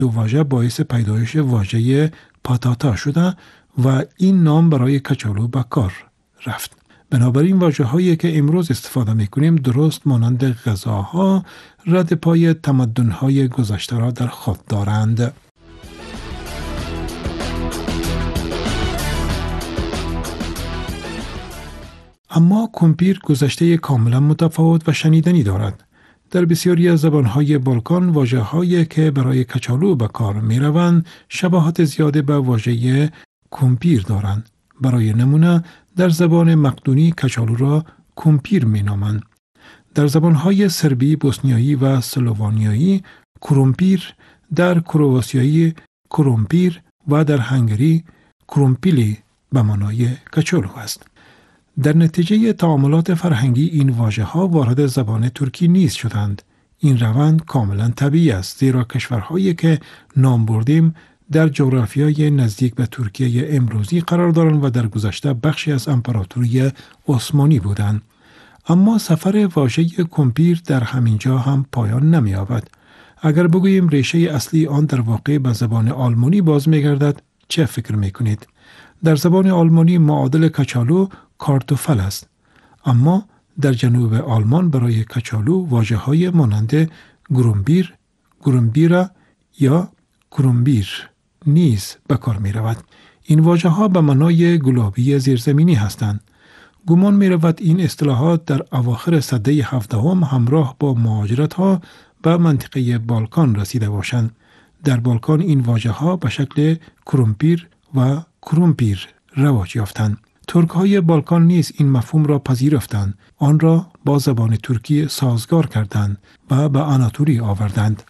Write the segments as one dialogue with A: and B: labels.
A: دو واژه باعث پیدایش واژه پاتاتا شده و این نام برای کچالو به کار رفت. بنابراین واژه‌هایی که امروز استفاده می‌کنیم درست مانند غذاها رد پای تمدن‌های گذشته را در خود دارند. اما کمپیر گذشته کاملا متفاوت و شنیدنی دارد. در بسیاری از زبان‌های بالکان واژه‌هایی که برای کچالو به کار می‌روند شباهت زیاده به واژه کمپیر دارند. برای نمونه در زبان مقدونی کچالو را کمپیر می‌نامند. در زبان‌های سربی، بوسنیایی و سلوونیایی کرومپیر، در کرواسیایی کرومپیر و در هنگری کرومپیلی به معنای کچالو است. در نتیجه تعاملات فرهنگی این واژه‌ها وارد زبان ترکی نیز شدند. این روند کاملا طبیعی است زیرا کشورهایی که نام بردیم در جغرافیای نزدیک به ترکیه امروزی قرار دارند و در گذشته بخشی از امپراتوری عثمانی بودند. اما سفر واژه کمپیر در همین جا هم پایان نمی‌یابد. اگر بگوییم ریشه اصلی آن در واقع به زبان آلمانی باز می‌گردد، چه فکر می‌کنید؟ در زبان آلمانی معادل کچالو کارتوفل است. اما در جنوب آلمان برای کچالو واژه‌های مانند گرومبیر، گرومبیرا یا کرومبیر نیز به کار می‌رود. این واژه‌ها به معنای گلابی زیرزمینی هستند. گمان می‌رود این اصطلاحات در اواخر سده 17 همراه با مهاجرت‌ها به منطقه بالکان رسیده باشند. در بالکان این واژه‌ها به شکل کرومپیر و کرومپیر رواج یافتند. ترک‌های بالکان نیز این مفهوم را پذیرفتند، آن را با زبان ترکی سازگار کردند و به آناتولی آوردند.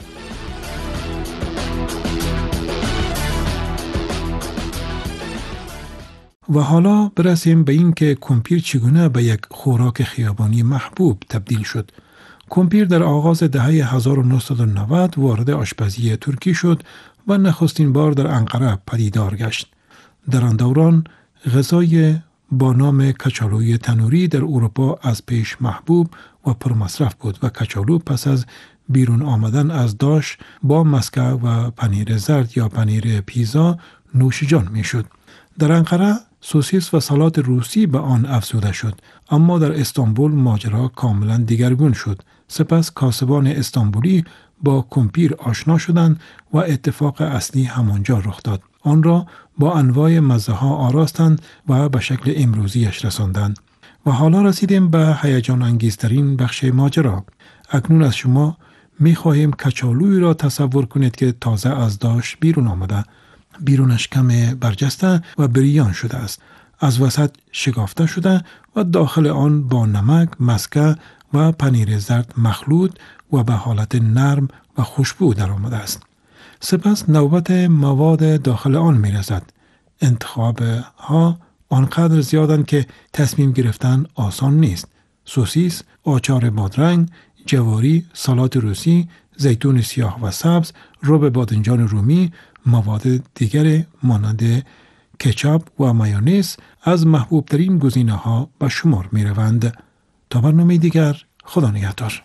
A: و حالا برسیم به این که کمپیر چگونه به یک خوراک خیابانی محبوب تبدیل شد. کمپیر در آغاز دهه 1990 وارد آشپزی ترکی شد و نخستین بار در انقره پدیدار گشت. در آن دوران غذای با نام کچالوی تنوری در اروپا از پیش محبوب و پرمصرف بود و کچالو پس از بیرون آمدن از داش با مسکه و پنیر زرد یا پنیر پیزا نوش جان می شد. در انقره سوسیس و سالاد روسی به آن افزوده شد، اما در استانبول ماجرا کاملا دیگرگون شد. سپس کاسبان استانبولی با کمپیر آشنا شدند و اتفاق اصلی همانجا رخ داد. آن را با انواع مزه ها آراستند و به شکل امروزیش رساندند. و حالا رسیدیم به هیجان انگیزترین بخش ماجرا. اکنون از شما می خواهیم کچالویی را تصور کنید که تازه از داش بیرون آمده. بیرونش کم برجسته و بریان شده است. از وسط شکافته شده و داخل آن با نمک، مسکه و پنیر زرد مخلوط و به حالت نرم و خوشبو در آمده است. سپس نوبت مواد داخل آن می رسد. انتخاب ها آنقدر زیادند که تصمیم گرفتن آسان نیست. سوسیس، آچار بادرنگ، جواری، سالاد روسی، زیتون سیاه و سبز، رب بادنجان رومی، مواد دیگر مانند کچاپ و مایونز از محبوب ترین گزینه ها به شمار می روند. تا برنامه دیگر، خدا نگهدار.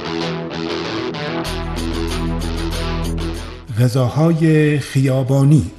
A: غذاهای خیابانی.